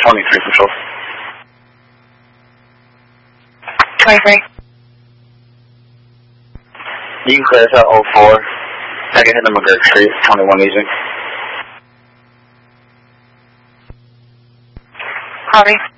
23 Control. 23. You can clear us at 04. Second hit number McGurk Street, 21 Easy. Copy.